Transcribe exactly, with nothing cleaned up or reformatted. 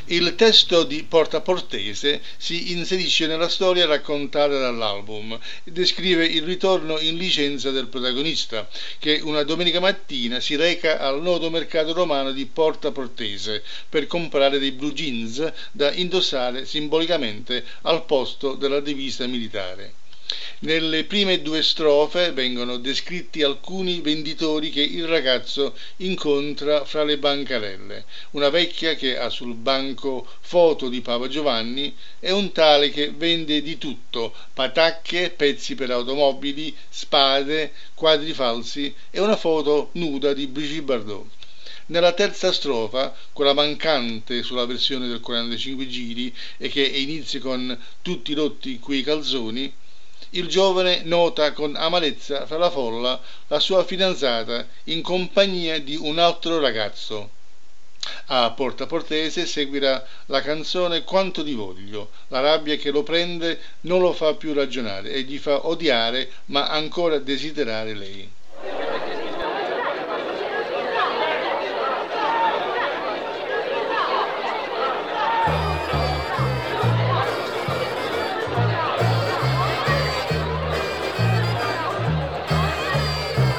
Il testo di Porta Portese si inserisce nella storia raccontata dall'album e descrive il ritorno in licenza del protagonista, che una domenica mattina si reca al noto mercato romano di Porta Portese per comprare dei blue jeans da indossare simbolicamente al posto della divisa militare. Nelle prime due strofe vengono descritti alcuni venditori che il ragazzo incontra fra le bancarelle, una vecchia che ha sul banco foto di Papa Giovanni e un tale che vende di tutto: patacche, pezzi per automobili, spade, quadri falsi e una foto nuda di Brigitte Bardot. Nella terza strofa, quella mancante sulla versione del quarantacinque giri e che inizia con tutti rotti quei calzoni, il giovane nota con amarezza fra la folla la sua fidanzata in compagnia di un altro ragazzo. A Porta Portese seguirà la canzone Quanto ti voglio. La rabbia che lo prende non lo fa più ragionare e gli fa odiare ma ancora desiderare lei.